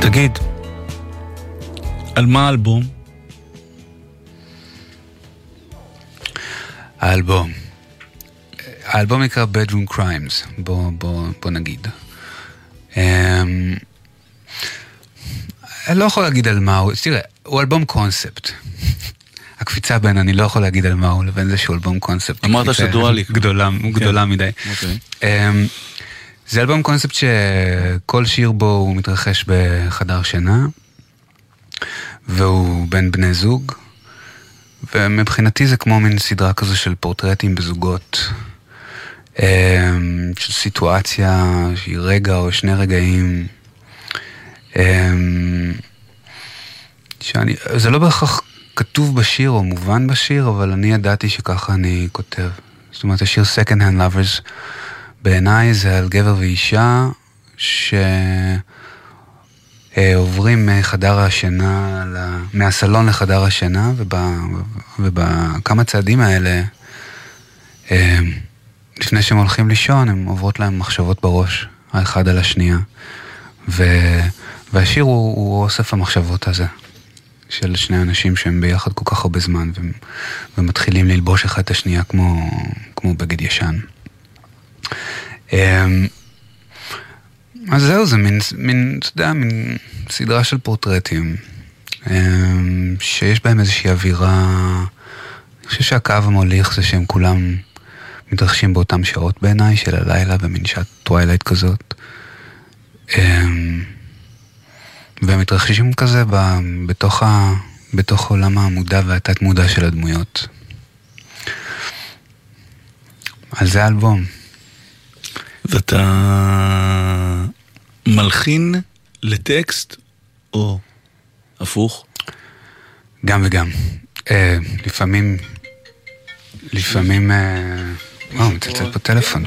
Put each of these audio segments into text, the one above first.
תגיד, על מה האלבום? האלבום נקרא Bedroom Crimes, בוא נגיד. אני לא יכול להגיד על מה הוא, תראה, הוא אלבום קונספט. הקפיצה בין אני לא יכול להגיד על מה הוא, לבין זה שהוא אלבום קונספט. אמרת שדואלי. גדולה מדי. זה אלבום קונספט שכל שיר בו הוא מתרחש בחדר שינה, והוא בין בני זוג, ומבחינתי זה כמו מין סדרה כזו של פורטרטים בזוגות, של סיטואציה שהיא רגע או שני רגעים, זה לא בהכרח כתוב בשיר או מובן בשיר, אבל אני ידעתי שככה אני כותב. זאת אומרת, השיר Second Hand Lovers בעיניי זה על גבר ואישה שעוברים מחדר השינה, מהסלון לחדר השינה, ובכמה צעדים האלה, לפני שהם הולכים לישון, הם עוברות להם מחשבות בראש, האחד על השנייה. והשיר הוא אוסף המחשבות הזה, של שני אנשים שהם ביחד כל כך הרבה זמן, ומתחילים ללבוש אחד את השנייה כמו בגד ישן. אז זהו, זה מין, אתה יודע, מין סדרה של פורטרטים, שיש בהם איזושהי אווירה. אני חושב שהקו המוליך זה שהם כולם מתרחשים באותם שעות בעיניי של הלילה, במין שעת טווילייט כזאת. והם מתרחשים כזה בתוך עולם המודע והתת מודע של הדמויות. על זה האלבום. ואתה מלחין לטקסט או הפוך? גם וגם. לפעמים מצלצל פה טלפון.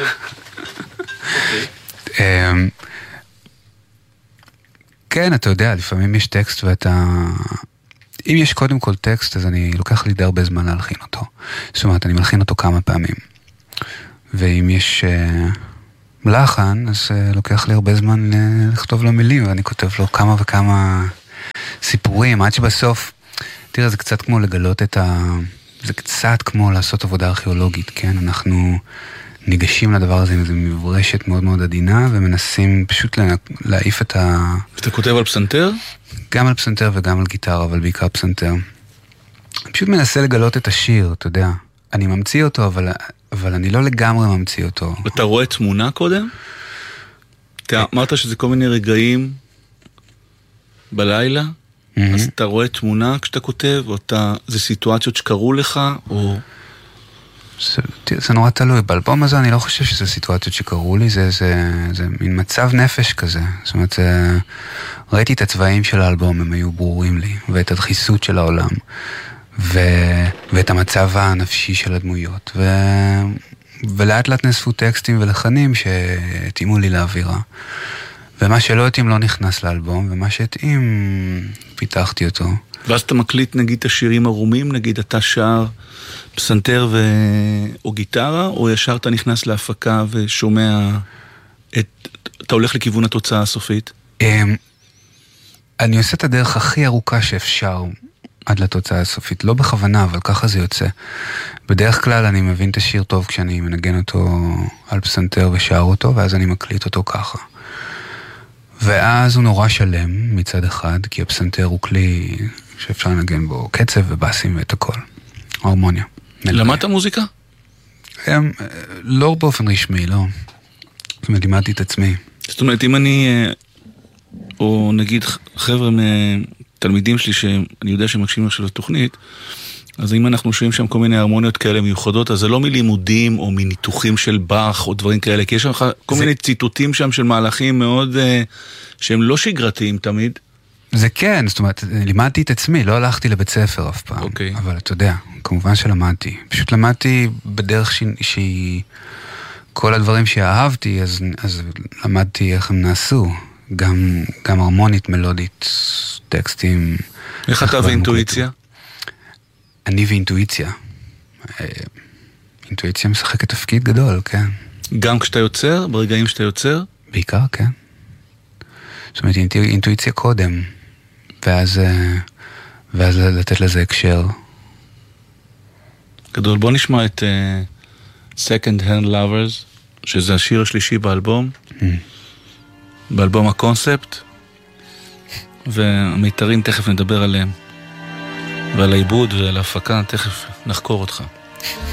כן, אתה יודע, לפעמים יש טקסט אם יש קודם כל טקסט, אז אני לוקח לי די הרבה זמן להלחין אותו. זאת אומרת, אני מלחין אותו כמה פעמים. ואם יש לחן, אז לוקח לי הרבה זמן לכתוב לו מילים, ואני כותב לו כמה וכמה סיפורים, עד שבסוף, תראה, זה קצת כמו לגלות זה קצת כמו לעשות עבודה ארכיאולוגית, כן? אנחנו ניגשים לדבר הזה עם איזו מברשת מאוד מאוד עדינה, ומנסים פשוט להעיף את אתה כותב על פסנתר? גם על פסנתר וגם על גיטרה, אבל בעיקר פסנתר. אני פשוט מנסה לגלות את השיר, אתה יודע. אני ממציא אותו, אבל אני לא לגמרי ממציא אותו. אתה רואה תמונה קודם? אתה אמרת שזה כל מיני רגעים בלילה, אז אתה רואה תמונה כשאתה כותב, או זה סיטואציות שקרו לך, או... זה נורא תלוי. באלבום הזה אני לא חושב שזה סיטואציות שקרו לי, זה מין מצב נפש כזה. זאת אומרת, ראיתי את הצבעים של האלבום, הם היו ברורים לי, ואת הדחיסות של העולם, ואת המצב הנפשי של הדמויות, ולאט לאט נאספו טקסטים ולחנים שהתאימו לי לאווירה. ומה שלא התאים לא נכנס לאלבום, ומה שהתאים פיתחתי אותו. ואז אתה מקליט נגיד את השירים ערומים, נגיד אתה שר פסנתר או גיטרה, או ישר אתה נכנס להפקה ושומע אתה הולך לכיוון התוצאה הסופית? אני עושה את הדרך הכי ארוכה שאפשר עד לתוצאה הסופית, לא בכוונה, אבל ככה זה יוצא. בדרך כלל אני מבין את השיר טוב כשאני מנגן אותו על פסנתר ושר אותו, ואז אני מקליט אותו ככה. ואז הוא נורא שלם מצד אחד, כי הפסנתר הוא כלי שאפשר לנגן בו קצב ובאסים ואת הכל. הרמוניה. למדת מוזיקה? לא באופן רשמי, לא. זאת אומרת, לימדתי את עצמי. זאת אומרת, אם אני, או נגיד חבר'ה מתלמידים שלי שאני יודע שמקשיבים עכשיו לתוכנית, אז אם אנחנו שומעים שם כל מיני הרמוניות כאלה מיוחדות, אז זה לא מלימודים או מניתוחים של באך או דברים כאלה, כי יש שם כל מיני ציטוטים שם של מהלכים מאוד, שהם לא שגרתיים תמיד. זה כן, זאת אומרת, לימדתי את עצמי, לא הלכתי לבית ספר אף פעם. אוקיי. אבל אתה יודע, כמובן שלמדתי. פשוט למדתי בדרך שהיא, כל הדברים שאהבתי, אז למדתי איך הם נעשו. גם הרמונית, מלודית, טקסטים. איך אתה ואינטואיציה? אני ואינטואיציה. אינטואיציה משחקת תפקיד גדול, כן. גם כשאתה יוצר, ברגעים שאתה יוצר? בעיקר, כן. זאת אומרת, אינטואיציה קודם, ואז לתת לזה הקשר. גדול, בוא נשמע את Second Hand Lovers, שזה השיר השלישי באלבום, באלבום הקונספט, והמיתרים תכף נדבר עליהם, ועל העיבוד ועל ההפקה תכף נחקור אותך.